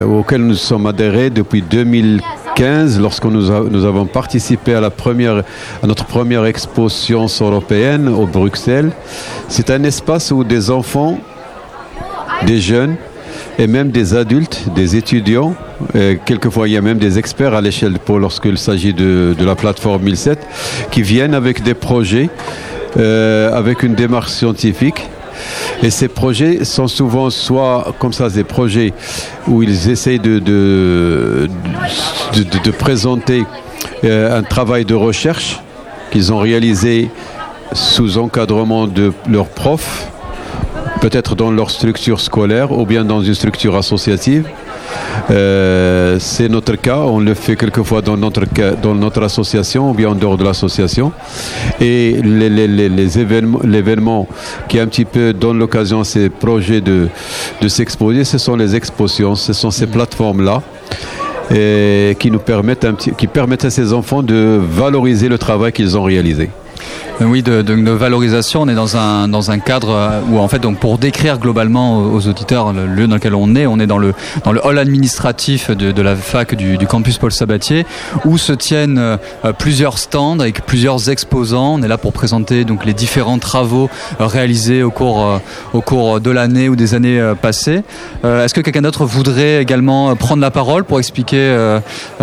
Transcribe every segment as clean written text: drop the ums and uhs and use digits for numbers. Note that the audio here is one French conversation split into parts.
auquel nous sommes adhérés depuis 2015, lorsque nous avons participé à notre première expo Science européenne au Bruxelles. C'est un espace où des enfants, des jeunes et même des adultes, des étudiants, quelquefois il y a même des experts à l'échelle lorsqu'il s'agit de la plateforme 1007, qui viennent avec des projets, avec une démarche scientifique. Et ces projets sont souvent soit comme ça des projets où ils essayent de présenter un travail de recherche qu'ils ont réalisé sous encadrement de leurs profs, peut-être dans leur structure scolaire ou bien dans une structure associative. C'est notre cas, on le fait quelquefois dans notre association ou bien en dehors de l'association. Et l'événement qui un petit peu donne l'occasion à ces projets de s'exposer, ce sont les expositions, ce sont ces plateformes-là qui permettent à ces enfants de valoriser le travail qu'ils ont réalisé. Oui, de valorisation. On est dans un cadre où en fait, donc pour décrire globalement aux auditeurs le lieu dans lequel on est dans le hall administratif de la fac du campus Paul Sabatier, où se tiennent plusieurs stands avec plusieurs exposants. On est là pour présenter donc les différents travaux réalisés au cours de l'année ou des années passées. Est-ce que quelqu'un d'autre voudrait également prendre la parole pour expliquer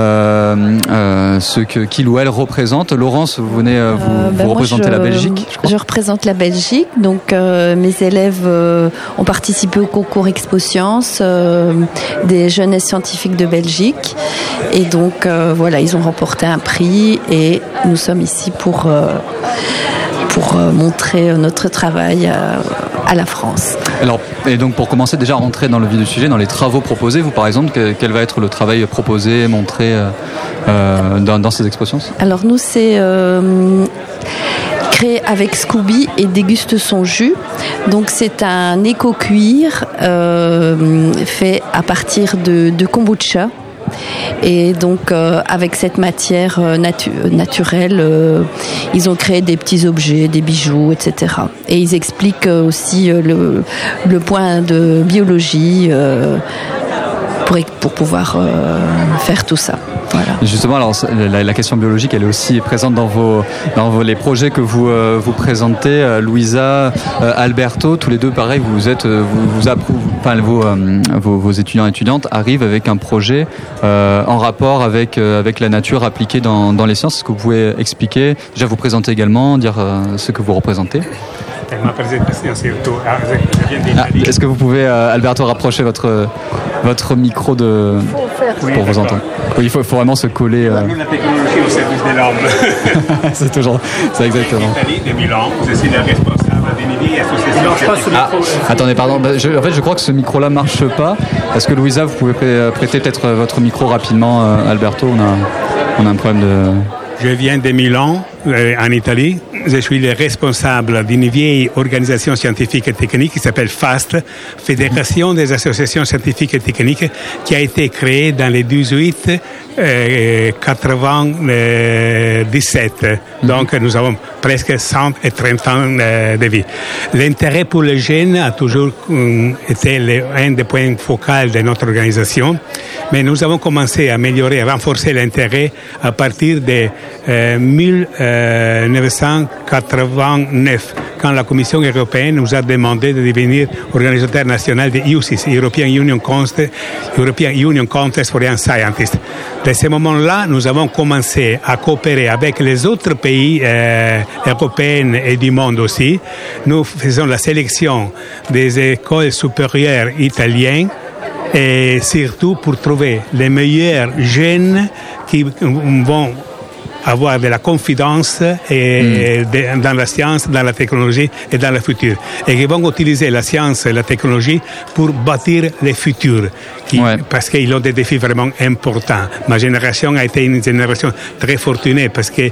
ce qu'il ou elle représente? Laurence, vous venez vous représenter la Belgique, je crois. Je représente la Belgique, donc mes élèves ont participé au concours Expo Science des jeunesses scientifiques de Belgique, et donc voilà, ils ont remporté un prix et nous sommes ici pour montrer notre travail à la France. Alors, et donc pour commencer déjà à rentrer dans le vif du sujet, dans les travaux proposés, vous par exemple, quel va être le travail proposé, montré dans ces expositions? Alors nous, c'est créé avec Scooby et déguste son jus. Donc c'est un éco-cuir fait à partir de kombucha. Et donc avec cette matière naturelle, ils ont créé des petits objets, des bijoux, etc. Et ils expliquent aussi le point de biologie pour pouvoir faire tout ça. Voilà. Justement, alors la question biologique, elle est aussi présente dans les projets que vous présentez. Louisa, Alberto, tous les deux, pareil, vos étudiants et étudiantes arrivent avec un projet en rapport avec la nature appliquée dans les sciences. Est-ce que vous pouvez expliquer, déjà vous présenter également, dire ce que vous représentez? Est-ce que vous pouvez, Alberto, rapprocher votre micro pour vous entendre? Oui, il faut vraiment se coller. Nous, la technologie au service de l'homme. C'est toujours ça, exactement. En Italie, de Milan, je suis le responsable d'Univi Association. Attendez, pardon. Je crois que ce micro-là marche pas. Est-ce que Louisa, vous pouvez prêter peut-être votre micro rapidement, Alberto? On a un problème de... Je viens de Milan, en Italie. Je suis le responsable d'une vieille organisation scientifique et technique qui s'appelle FAST, Fédération des associations scientifiques et techniques, qui a été créée dans les 1897. Donc nous avons presque 130 ans de vie. L'intérêt pour les jeunes a toujours été un des points focaux de notre organisation, mais nous avons commencé à améliorer, à renforcer l'intérêt à partir de 1989, quand la Commission européenne nous a demandé de devenir organisateur national de EUSIS, European Union Contest for Young Scientists. De ce moment-là, nous avons commencé à coopérer avec les autres pays européens et du monde aussi. Nous faisons la sélection des écoles supérieures italiennes et surtout pour trouver les meilleurs jeunes qui vont avoir de la confiance dans la science, dans la technologie et dans le futur. Et qui vont utiliser la science et la technologie pour bâtir le futur. Parce qu'ils ont des défis vraiment importants. Ma génération a été une génération très fortunée parce que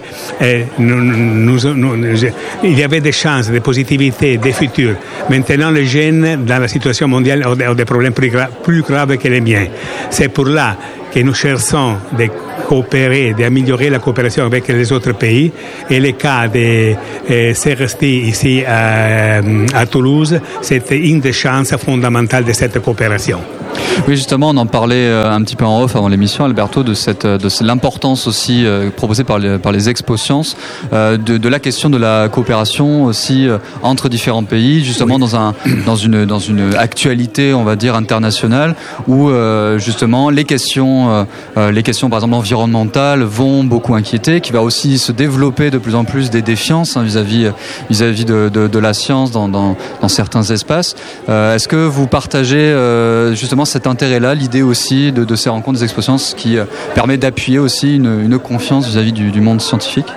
il y avait des chances, des possibilités, des futurs. Maintenant, les jeunes, dans la situation mondiale, ont des problèmes plus graves que les miens. C'est pour là que nous cherchons de coopérer, d'améliorer la coopération avec les autres pays. Et le cas de CRST ici à Toulouse, c'était une des chances fondamentales de cette coopération. Oui, justement, on en parlait un petit peu en off avant l'émission, Alberto, de l'importance aussi proposée par les Expos Sciences, de la question de la coopération aussi entre différents pays, justement dans une actualité, on va dire, internationale, où justement les questions par exemple environnementales vont beaucoup inquiéter, qui va aussi se développer de plus en plus des défiances vis-à-vis de la science dans certains espaces. Est-ce que vous partagez justement cet intérêt-là, l'idée aussi de ces rencontres des Expos Sciences qui permet d'appuyer aussi une confiance vis-à-vis du monde scientifique?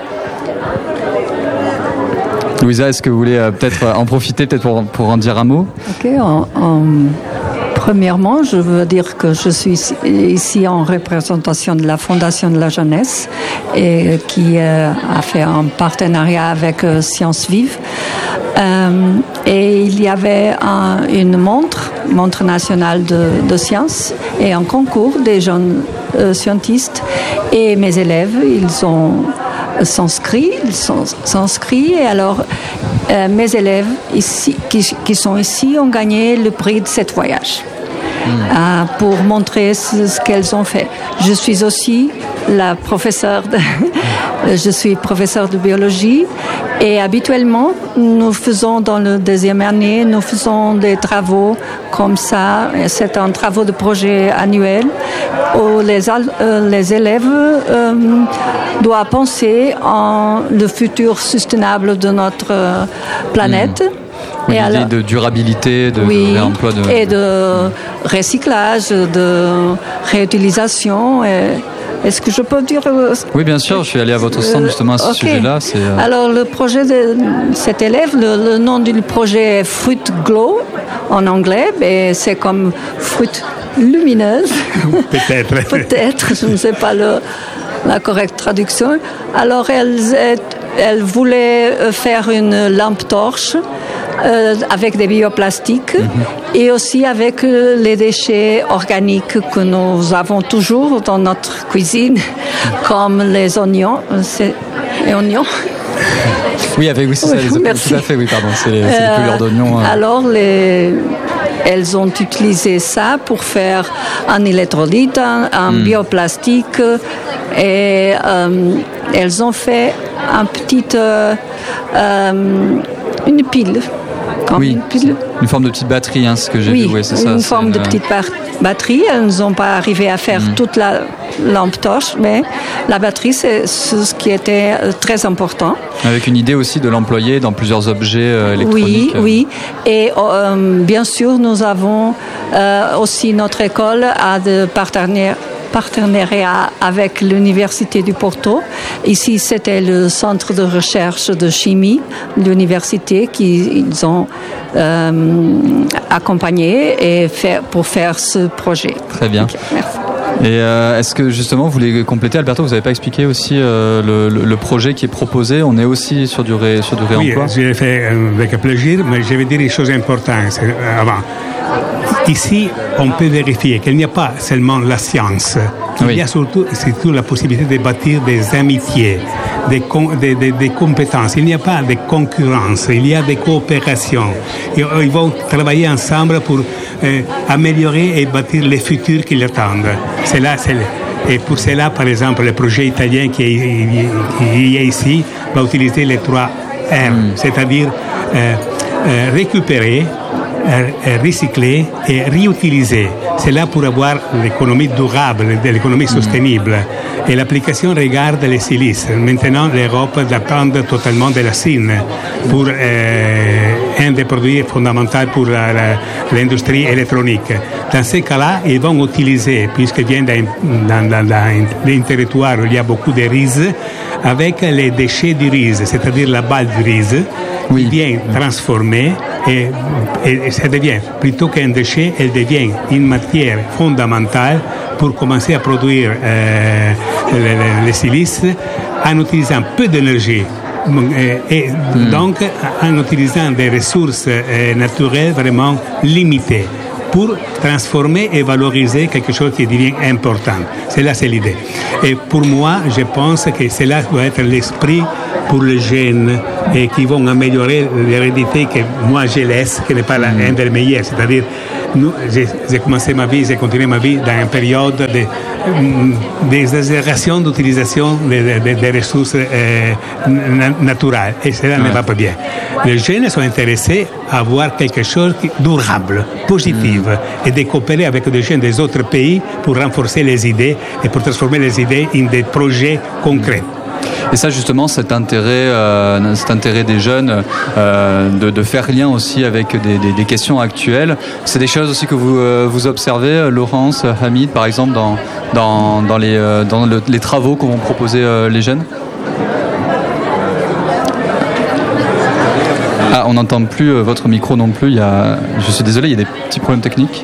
Louisa, est-ce que vous voulez peut-être en profiter pour en dire un mot? Ok, premièrement, je veux dire que je suis ici en représentation de la Fondation de la Jeunesse et qui a fait un partenariat avec Sciences Vives. Et il y avait une montre nationale de sciences et un concours des jeunes scientistes. Et mes élèves, ils sont inscrits et alors mes élèves ici, qui sont ici ont gagné le prix de ce voyage. Pour montrer ce qu'elles ont fait. Je suis aussi je suis professeure de biologie et habituellement nous faisons dans la deuxième année, nous faisons des travaux comme ça. C'est un travaux de projet annuel où les élèves doivent penser en le futur soutenable de notre planète. Oui, l'idée de durabilité, de réemploi et de recyclage, de réutilisation. Est-ce que je peux dire Oui, bien sûr, je suis allé à votre stand justement à ce sujet-là. Alors, le projet de cet élève, le nom du projet est Fruit Glow en anglais, mais c'est comme fruit lumineuse. Peut-être, je ne sais pas la correcte traduction. Alors, elle voulait faire une lampe torche avec des bioplastiques et aussi avec les déchets organiques que nous avons toujours dans notre cuisine, comme les oignons. Les oignons. Oui, c'est tout à fait, oui, pardon, c'est les couleurs d'oignons. Alors, elles ont utilisé ça pour faire un électrolyte, un bioplastique et elles ont fait une pile. Une forme de petite batterie, ce que j'ai vu. Oui, c'est ça. Une forme de petite batterie. Elles ne sont pas arrivées à faire toute la lampe torche, mais la batterie, c'est ce qui était très important. Avec une idée aussi de l'employer dans plusieurs objets électroniques. Oui. Et bien sûr, nous avons aussi notre école a de partenariat avec l'Université du Porto. Ici, c'était le centre de recherche de chimie de l'université qu'ils ont accompagné pour faire ce projet. Très bien. Okay, merci. Et est-ce que justement vous voulez compléter, Alberto, vous n'avez pas expliqué aussi le projet qui est proposé? On est aussi sur du réemploi. Oui, je l'ai fait avec plaisir, mais je vais dire une chose importante avant. Ici, on peut vérifier qu'il n'y a pas seulement la science, il y a surtout la possibilité de bâtir des amitiés, des compétences. Il n'y a pas de concurrence, il y a des coopérations. Ils vont travailler ensemble pour améliorer et bâtir les futurs qui l'attendent. Et pour cela, par exemple, le projet italien qui est ici va utiliser les 3 R, c'est-à-dire récupérer, recycler et réutiliser. C'est là pour avoir l'économie durable, l'économie soutenable. Et l'application regarde les silices. Maintenant, l'Europe dépend totalement de la Chine pour un des produits fondamentaux pour l'industrie électronique. Dans ces cas-là, ils vont utiliser, puisqu'ils viennent d'un territoire où il y a beaucoup de riz, avec les déchets du riz, c'est-à-dire la balle du riz, qui vient transformer et ça devient, plutôt qu'un déchet, elle devient une matière fondamentale pour commencer à produire les silices en utilisant peu d'énergie. Et donc en utilisant des ressources naturelles vraiment limitées pour transformer et valoriser quelque chose qui devient important. C'est l'idée. Et pour moi, je pense que cela doit être l'esprit pour les jeunes et qui vont améliorer l'hérédité que moi je laisse, qui n'est pas un des meilleurs, c'est-à-dire J'ai commencé ma vie, j'ai continué ma vie dans une période d'exagération d'utilisation des ressources naturelles. Et cela ne va pas bien. Les jeunes sont intéressés à avoir quelque chose de durable, positif, et de coopérer avec des jeunes des autres pays pour renforcer les idées et pour transformer les idées en des projets concrets. Et ça, justement, cet intérêt des jeunes de faire lien aussi avec des questions actuelles, c'est des choses aussi que vous observez, Laurence, Hamid, par exemple, dans les travaux que vont proposer les jeunes. Ah, on n'entend plus votre micro non plus. Je suis désolé, il y a des petits problèmes techniques.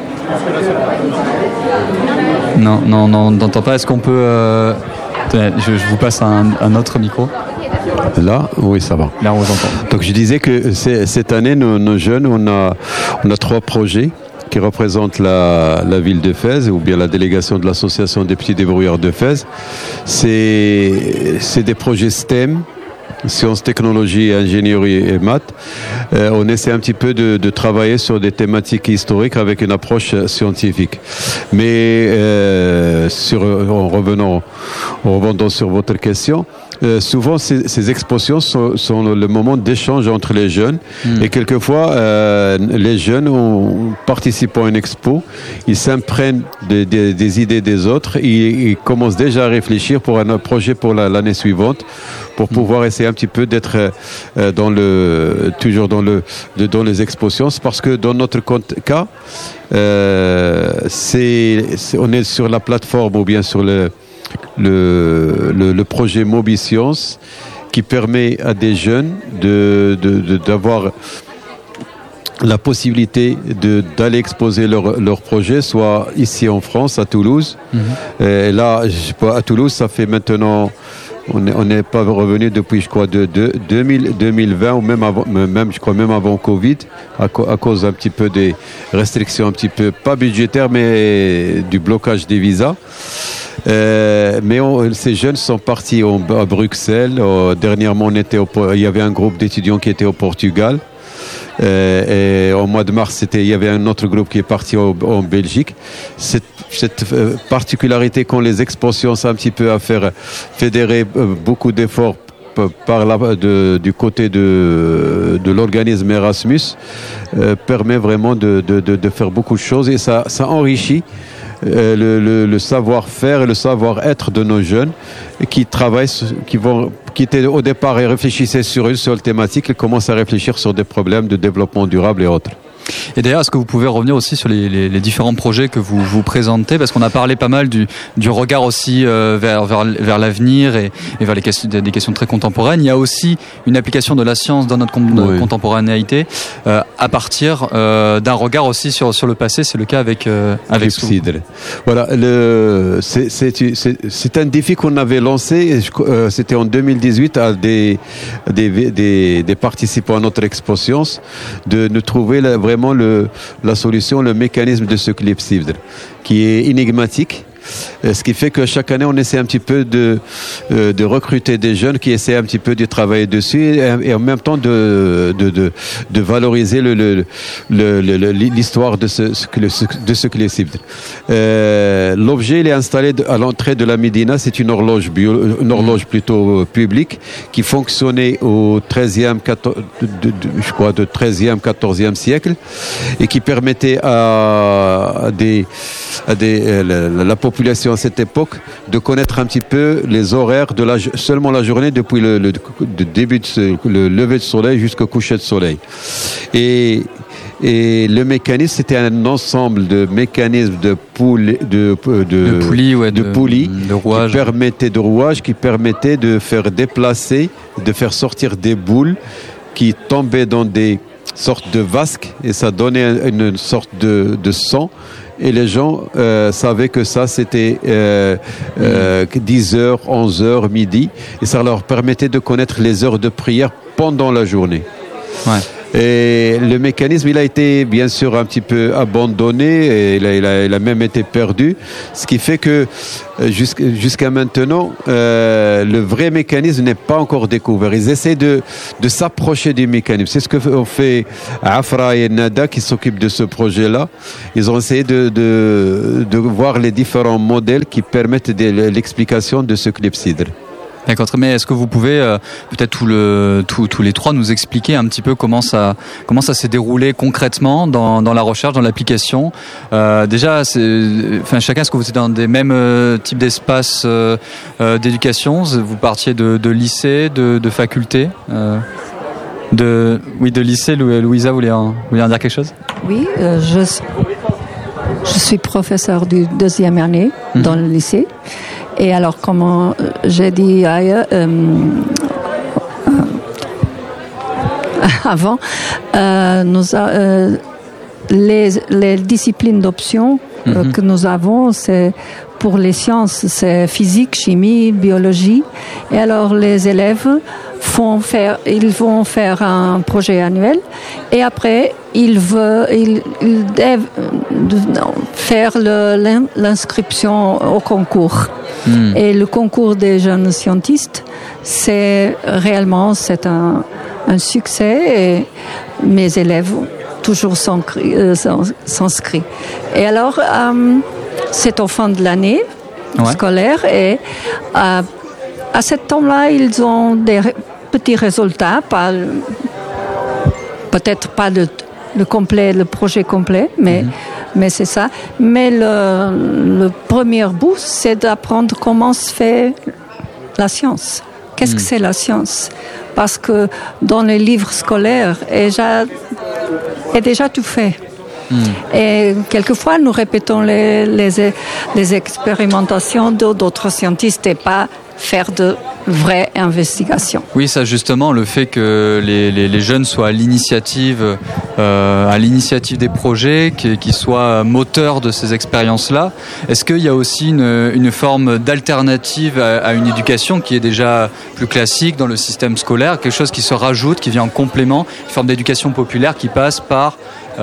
Non, on n'entend pas. Est-ce qu'on peut... Je vous passe un autre micro. Là, oui, ça va. Là, on vous entend. Donc, je disais que cette année, nos jeunes, on a 3 projets qui représentent la ville de Fès, ou bien la délégation de l'association des petits débrouillards de Fès. C'est des projets STEM, sciences, technologies, ingénierie et maths. On essaie un petit peu de travailler sur des thématiques historiques avec une approche scientifique. Mais en revenant sur votre question, souvent ces expositions sont le moment d'échange entre les jeunes. Et quelquefois, les jeunes, participant à une expo, ils s'imprègnent des idées des autres. Ils commencent déjà à réfléchir pour un projet pour l'année suivante, pour pouvoir essayer un petit peu d'être toujours dans les expositions, parce que dans notre cas, on est sur la plateforme ou bien sur le projet Mobiscience, qui permet à des jeunes d'avoir la possibilité d'aller exposer leur projet, soit ici en France, à Toulouse. Et là, à Toulouse, ça fait maintenant... On n'est pas revenu depuis, je crois, de 2020, ou même avant Covid, à cause un petit peu des restrictions, un petit peu, pas budgétaires, mais du blocage des visas. Mais ces jeunes sont partis à Bruxelles. Dernièrement, il y avait un groupe d'étudiants qui était au Portugal. Et au mois de mars, il y avait un autre groupe qui est parti en Belgique. Cette particularité qu'ont les expositions, c'est un petit peu à faire fédérer beaucoup d'efforts du côté de l'organisme Erasmus, permet vraiment de faire beaucoup de choses, et ça enrichit le savoir-faire et le savoir-être de nos jeunes qui travaillent, qui étaient au départ et réfléchissaient sur une seule thématique, ils commencent à réfléchir sur des problèmes de développement durable et autres. Et d'ailleurs, est-ce que vous pouvez revenir aussi sur les différents projets que vous présentez, parce qu'on a parlé pas mal du regard aussi vers l'avenir et vers des questions très contemporaines. Il y a aussi une application de la science dans notre contemporanéité à partir d'un regard aussi sur le passé. C'est le cas avec Clypsidre. Voilà, c'est un défi qu'on avait lancé. C'était en 2018 à des participants à notre exposition de trouver vraiment la solution, le mécanisme de ce clypsidre, qui est énigmatique. Ce qui fait que chaque année, on essaie un petit peu de recruter des jeunes qui essaient un petit peu de travailler dessus, et en même temps de valoriser l'histoire de ce clypsidre. L'objet, il est installé à l'entrée de la Médina. C'est une horloge plutôt publique qui fonctionnait au 13e, 14e siècle, et qui permettait à la population à cette époque de connaître un petit peu les horaires seulement la journée, depuis le début le lever de soleil jusqu'au coucher de soleil. Et le mécanisme, c'était un ensemble de mécanismes de poulies, de rouages qui permettaient de faire déplacer, de faire sortir des boules qui tombaient dans des sortes de vasques, et ça donnait une sorte de son. Et les gens savaient que ça, c'était 10h, 11h, midi. Et ça leur permettait de connaître les heures de prière pendant la journée. Ouais. Et le mécanisme, il a été bien sûr un petit peu abandonné et il a même été perdu, ce qui fait que jusqu'à maintenant, le vrai mécanisme n'est pas encore découvert. Ils essaient de s'approcher du mécanisme. C'est ce que ont fait Afra et Nada qui s'occupent de ce projet-là. Ils ont essayé de voir les différents modèles qui permettent l'explication de ce clepsydre. D'accord, mais est-ce que vous pouvez peut-être tous les trois nous expliquer un petit peu comment ça s'est déroulé concrètement dans la recherche, dans l'application. Déjà, chacun, est-ce que vous êtes dans des mêmes types d'espaces d'éducation? Vous partiez de lycée, de faculté, de lycée. Louisa voulait en dire quelque chose? Oui, je suis professeure de deuxième année dans le lycée. Et alors, comme j'ai dit ailleurs, avant, les disciplines d'option que nous avons, c'est pour les sciences, c'est physique, chimie, biologie. Et alors, les élèves vont faire un projet annuel et après, ils doivent faire l'inscription au concours. Et le concours des jeunes scientistes, c'est un succès et mes élèves toujours s'inscrivent. Et alors, c'est au fin de l'année scolaire et à ce temps-là, ils ont des petits résultats, peut-être pas le projet complet, mais c'est ça. Mais le premier bout, c'est d'apprendre comment se fait la science. Qu'est-ce que c'est la science? Parce que dans les livres scolaires, est déjà tout fait. Et quelquefois, nous répétons les expérimentations d'autres scientistes et pas faire de vraies investigations. Oui, ça justement, le fait que les jeunes soient à l'initiative des projets, qu'ils soient moteurs de ces expériences-là. Est-ce qu'il y a aussi une forme d'alternative à une éducation qui est déjà plus classique dans le système scolaire, quelque chose qui se rajoute, qui vient en complément, une forme d'éducation populaire qui passe par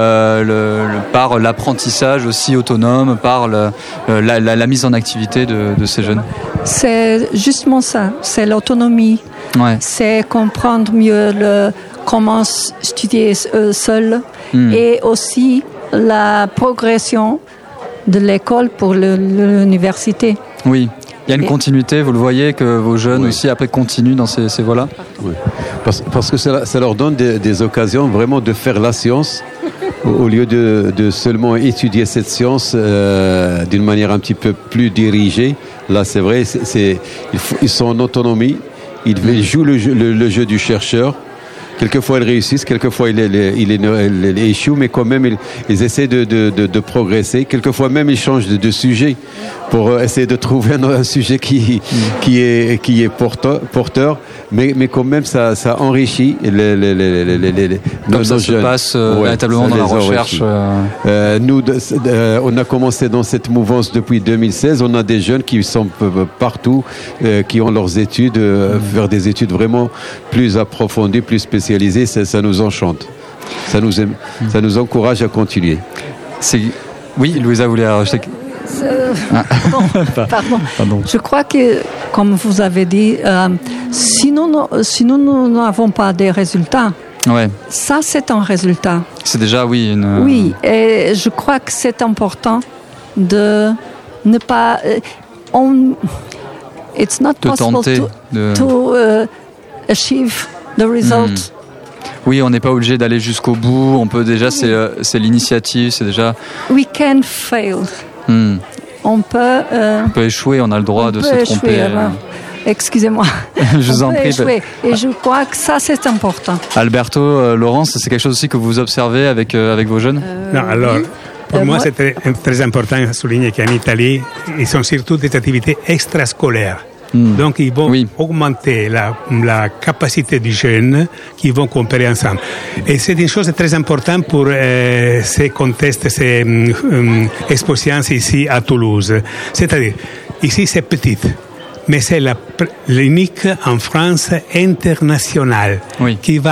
par l'apprentissage aussi autonome, par la mise en activité de ces jeunes? C'est justement ça, c'est l'autonomie. Ouais. C'est comprendre mieux comment étudier seul et aussi la progression de l'école pour l'université. Oui. Il y a une continuité, vous le voyez, que vos jeunes aussi après continuent dans ces voies-là? Oui. Parce que ça leur donne des occasions vraiment de faire la science au lieu de seulement étudier cette science d'une manière un petit peu plus dirigée. Là, c'est vrai, ils sont en autonomie, ils jouent le jeu du chercheur. Quelquefois, ils réussissent, quelquefois, ils échouent, mais quand même, ils essaient de progresser. Quelquefois, même, ils changent de sujet pour essayer de trouver un sujet qui est porteur. Mais quand même, ça enrichit nos jeunes. Se passe véritablement dans la recherche. Nous, on a commencé dans cette mouvance depuis 2016. On a des jeunes qui sont partout, qui ont leurs études, faire des études vraiment plus approfondies, plus spécialisées. Ça nous enchante. Ça nous encourage à continuer. Oui, Louisa voulait rajouter. Pardon. Je crois que, comme vous avez dit, si nous n'avons pas des résultats, ça c'est un résultat. C'est déjà, Oui, et je crois que c'est important de ne pas... it's not possible to achieve the result. Oui, on n'est pas obligé d'aller jusqu'au bout. On peut déjà, c'est l'initiative, c'est déjà... We can fail. On peut échouer, on a le droit de se tromper. Excusez-moi. Je vous en prie. Échouer. Et je crois que ça, c'est important. Alberto, Laurence, c'est quelque chose aussi que vous observez avec vos jeunes? Non, alors, pour moi, c'est très important de souligner qu'en Italie, ils sont surtout des activités extrascolaires. Donc, ils vont augmenter la capacité des jeunes qui vont coopérer ensemble. Et c'est une chose très importante pour ces contextes, ces expositions ici à Toulouse. C'est-à-dire, ici, c'est petit, mais c'est l'unique en France internationale qui va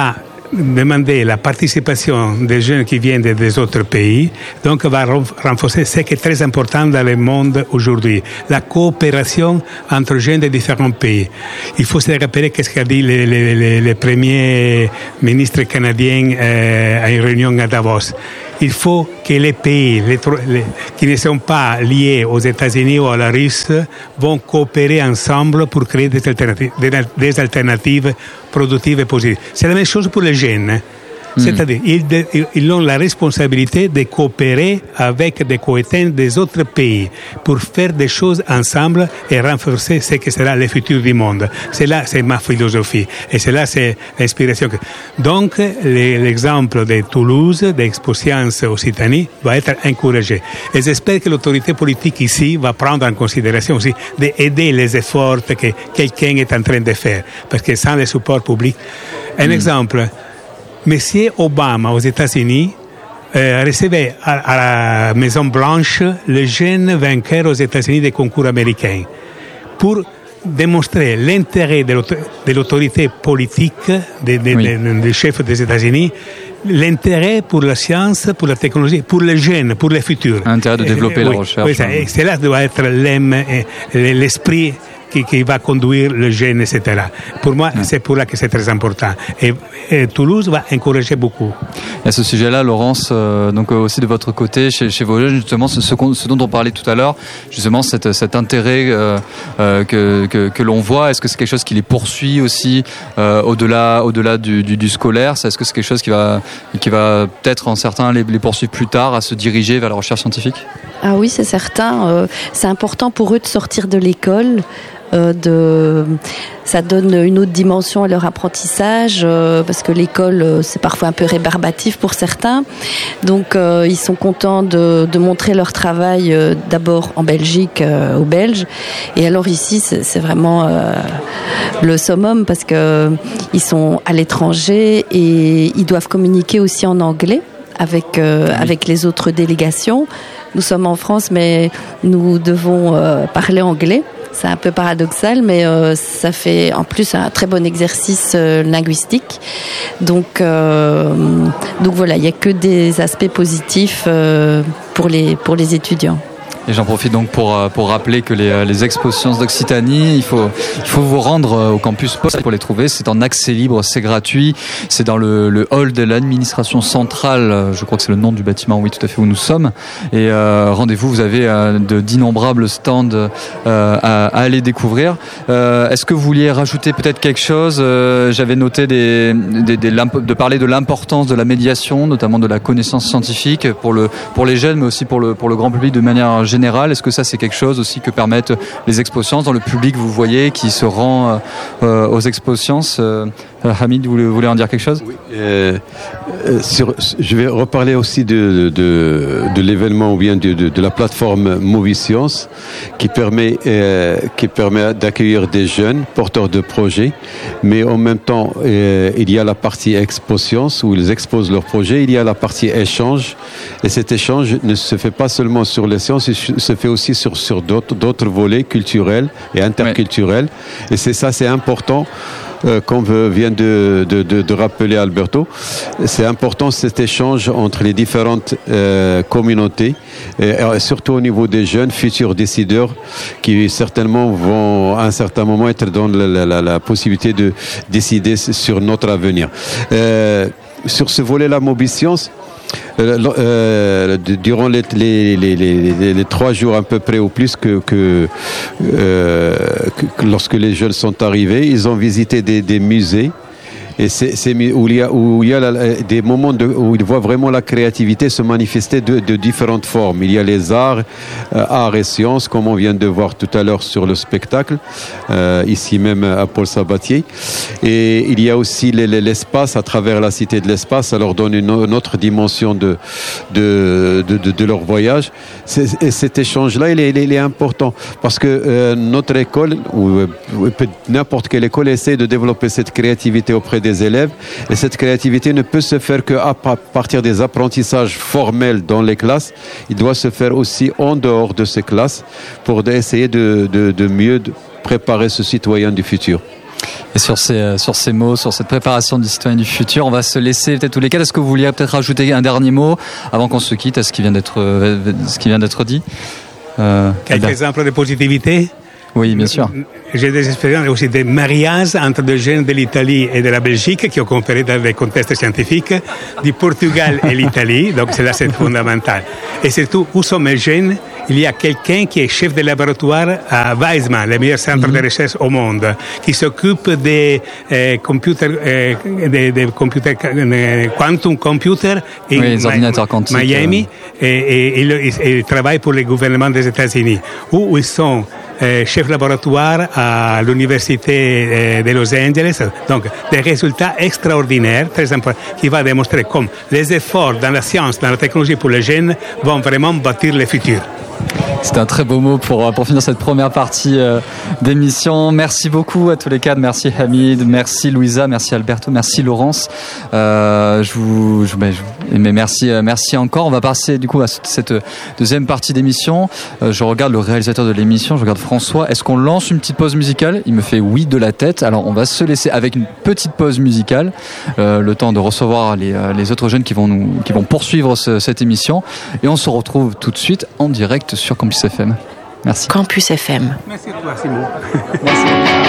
demander la participation des jeunes qui viennent des autres pays, donc va renforcer ce qui est très important dans le monde aujourd'hui, la coopération entre jeunes de différents pays. Il faut se rappeler qu'est-ce qu'a dit le premier ministre canadien à une réunion à Davos. Il faut que les pays qui ne sont pas liés aux États-Unis ou à la Russie vont coopérer ensemble pour créer des alternatives productives et positives. C'est la même chose pour les jeunes. C'est-à-dire, ils ont la responsabilité de coopérer avec des coétains des autres pays pour faire des choses ensemble et renforcer ce que sera le futur du monde. C'est là, c'est ma philosophie. Et c'est là, c'est l'inspiration. Donc, l'exemple de Toulouse, d'Expo Science Occitanie, va être encouragé. Et j'espère que l'autorité politique ici va prendre en considération aussi d'aider les efforts que quelqu'un est en train de faire. Parce que sans le support public, un exemple, Monsieur Obama aux États-Unis recevait à la Maison Blanche le jeune vainqueur aux États-Unis des concours américains pour démontrer l'intérêt de l'autorité politique des chefs des États-Unis, l'intérêt pour la science, pour la technologie, pour les jeunes, pour le futur. L'intérêt de développer la recherche. Oui, cela doit être l'esprit qui va conduire le jeune, etc. Pour moi, c'est pour là que c'est très important. Et Toulouse va encourager beaucoup. Et à ce sujet-là, Laurence, donc aussi de votre côté, chez vos jeunes, justement, ce dont on parlait tout à l'heure, justement, cet intérêt que l'on voit, est-ce que c'est quelque chose qui les poursuit aussi au-delà du scolaire? Est-ce que c'est quelque chose qui va peut-être en certains les poursuivre plus tard à se diriger vers la recherche scientifique? Ah oui, c'est certain. C'est important pour eux de sortir de l'école. Ça donne une autre dimension à leur apprentissage parce que l'école c'est parfois un peu rébarbatif pour certains, donc ils sont contents de montrer leur travail d'abord en Belgique aux Belges, et alors ici c'est vraiment le summum parce que ils sont à l'étranger et ils doivent communiquer aussi en anglais avec les autres délégations. Nous sommes en France, mais nous devons parler anglais. C'est un peu paradoxal, mais ça fait en plus un très bon exercice linguistique. Donc voilà, il n'y a que des aspects positifs pour les étudiants. Et j'en profite donc pour rappeler que les expos Sciences d'Occitanie, il faut vous rendre au campus Post pour les trouver. C'est en accès libre, c'est gratuit. C'est dans le hall de l'administration centrale. Je crois que c'est le nom du bâtiment, oui, tout à fait, où nous sommes. Et rendez-vous, vous avez d'innombrables stands à aller découvrir. Est-ce que vous vouliez rajouter peut-être quelque chose? J'avais noté de parler de l'importance de la médiation, notamment de la connaissance scientifique pour les jeunes, mais aussi pour le grand public de manière générale. Est-ce que ça c'est quelque chose aussi que permettent les Expos Sciences dans le public, vous voyez, qui se rend aux Expos Sciences? Hamid, vous voulez en dire quelque chose? Oui. Je vais reparler aussi de l'événement ou bien de la plateforme Moviscience qui permet d'accueillir des jeunes porteurs de projets, mais en même temps il y a la partie Expo Sciences où ils exposent leurs projets, il y a la partie échange, et cet échange ne se fait pas seulement sur les sciences, il se fait aussi sur d'autres volets culturels et interculturels. Ouais. Et c'est important. Comme vient de rappeler Alberto, c'est important cet échange entre les différentes communautés, et surtout au niveau des jeunes futurs décideurs qui certainement vont à un certain moment être dans la possibilité de décider sur notre avenir. Sur ce volet-là, Moviscience, durant les 3 jours à peu près ou plus que lorsque les jeunes sont arrivés, ils ont visité des musées. Et où il y a des moments où ils voient vraiment la créativité se manifester de différentes formes. Il y a les arts et sciences, comme on vient de voir tout à l'heure sur le spectacle, ici même à Paul Sabatier. Et il y a aussi l'espace, à travers la Cité de l'Espace, ça leur donne une autre dimension de leur voyage. Et cet échange-là, il est important, parce que notre école, ou n'importe quelle école, essaie de développer cette créativité auprès des élèves, et cette créativité ne peut se faire qu'à partir des apprentissages formels dans les classes. Il doit se faire aussi en dehors de ces classes pour essayer de mieux préparer ce citoyen du futur. Et sur ces mots, sur cette préparation du citoyen du futur, on va se laisser peut-être tous les quatre. Est-ce que vous vouliez peut-être rajouter un dernier mot avant qu'on se quitte à ce qui vient d'être dit? Quelques exemples de positivité? Oui, bien sûr. J'ai des expériences aussi de mariage entre des jeunes de l'Italie et de la Belgique qui ont coopéré dans des contextes scientifiques, du Portugal et l'Italie, donc c'est là c'est fondamental. Et surtout, où sont mes jeunes? Il y a quelqu'un qui est chef de laboratoire à Weizmann, le meilleur centre de recherche au monde, qui s'occupe des computers, quantum computers les ordinateurs quantiques, Miami, et il travaille pour le gouvernement des États-Unis, où ils sont chef laboratoire à l'université de Los Angeles. Donc, des résultats extraordinaires, très importants, qui va démontrer comme les efforts dans la science, dans la technologie pour les jeunes vont vraiment bâtir le futur. C'est un très beau mot pour finir cette première partie d'émission. Merci beaucoup à tous les quatre. Merci Hamid, merci Louisa, merci Alberto, merci Laurence. Mais merci encore. On va passer du coup à cette deuxième partie d'émission. Je regarde le réalisateur de l'émission, je regarde François. Est-ce qu'on lance une petite pause musicale? Il me fait oui de la tête. Alors on va se laisser avec une petite pause musicale, le temps de recevoir les autres jeunes qui vont poursuivre cette émission. Et on se retrouve tout de suite en direct sur Campus FM. Merci. Campus FM. Merci à toi, Simon. Merci.